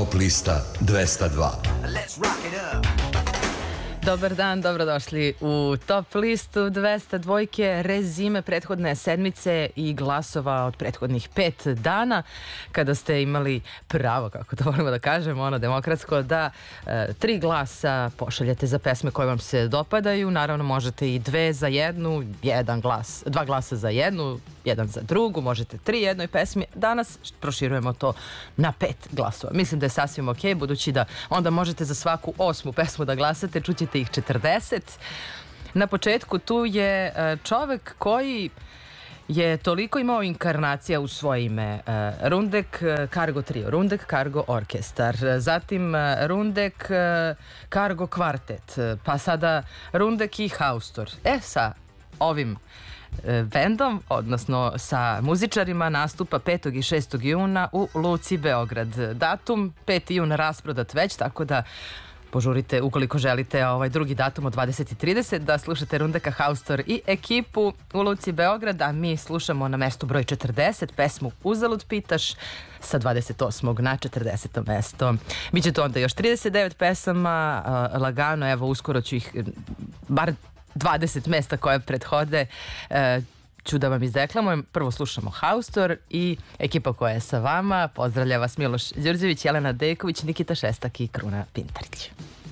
Top lista 202. Dobar dan, dobrodošli u Top listu 202, rezime prethodne sedmice i glasova od prethodnih 5 dana, kada ste imali pravo, kako to volimo da kažemo, ono demokratsko, da 3 glasa pošaljete za pesme koje vam se dopadaju. Naravno, možete i 2 za jednu, 2 glasa za jednu, 1 za drugu, možete 3 jednoj pesmi. Danas proširujemo to na 5 glasova. Mislim da je sasvim ok, budući da onda možete za svaku 8. pesmu da glasate, čućete ih 40. Na početku tu je čovek koji je toliko imao inkarnacija u svoje ime. Rundek Cargo Trio, Rundek Cargo Orkestar, zatim Rundek Cargo Kvartet, pa sada Rundek i Haustor. Sa ovim bendom, odnosno sa muzičarima, nastupa 5. i 6. juna u Luci Beograd. Datum 5. jun rasprodat već, tako da požurite ukoliko želite ovaj drugi datum od 20:30 da slušate Rundeka, Haustor i ekipu u Luci Beograd, a mi slušamo na mestu broj 40 pesmu Uzalud pitaš sa 28. na 40. mesto. Biće to onda još 39 pesama, lagano, evo uskoro ću ih bar 20 mesta koje prethode ću da vam izdeklamujem. Prvo slušamo Haustor i ekipa koja je sa vama. Pozdravlja vas Miloš Đurđević, Jelena Dejković, Nikita Šestak i Kruna Pintarić.